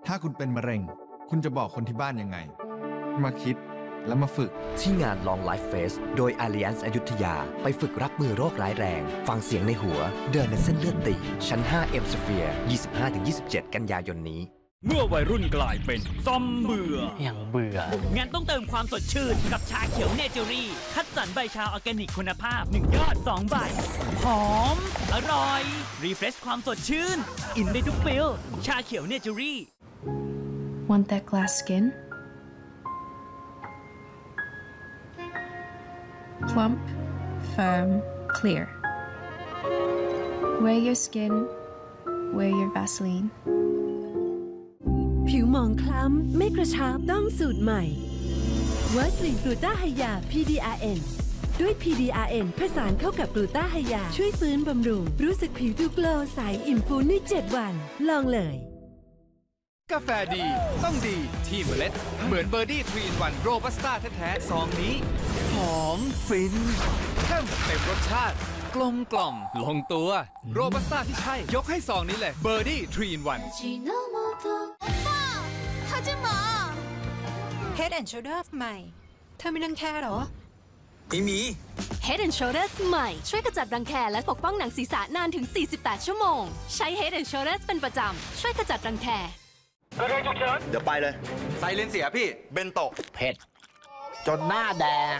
ถ้าคุณเป็นมะเร็งคุณจะบอกคนที่บ้านยังไงมาคิดแล้วมาฝึกที่งาน Long Life Fest โดย Alliance อยุธยาไปฝึกรับมือโรคร้ายแรงฟังเสียงในหัวเดินในเส้นเลือดตีบชั้น 5 M Sphere 25-27 กันยายนนี้เมื่อวัยรุ่นกลายเป็นซอมเบื่ออย่างเบื่องั้นต้องเติมความสดชื่นกับชาเขียวเนเจอรี่คัดสรรใบชาออร์แกนิกคุณภาพ1 ยอด 2 ใบหอมอร่อยรีเฟรชความสดชื่นอินได้ทุกฟิลชาเขียวเนเจอรี่ Want that glass skin? Plump, firm, clear. Wear your skin, wear your Vaseline. ผิวหมองคล้ำไม่กระชับต้องสูตรใหม่วัสลินกลูต้าไฮยา PDRN ด้วย PDRN ผสานเข้ากับกลูต้าไฮยาช่วยฟื้นบำรุงรู้สึกผิวดูโกลว์ใสอิ่มฟูใน7 วันลองเลยกาแฟดีต้องดีที่เมล็ดเหมือนเบอร์ดี้3-in-1 โรบัสต้าแท้ๆซองนี้หอมฟินเข้มเต็มรสชาติกลมกล่อมลงตัวโรบัสต้าที่ใช่ยกให้ซองนี้เลยเบอร์ดี้3-in-1 Head and Shoulders ใหม่เธอมีรังแคหรอไม่มี Head and Shoulders ใหม่ช่วยกระจัดรังแคและปกป้องหนังศีรษะนานถึง48 ชั่วโมงใช้ Head and Shoulders เป็นประจำช่วยกระจัดรังแคเดี๋ยวไปเลยไซเลนเสียพี่เบนโตะเผ็ดจนหน้าแดง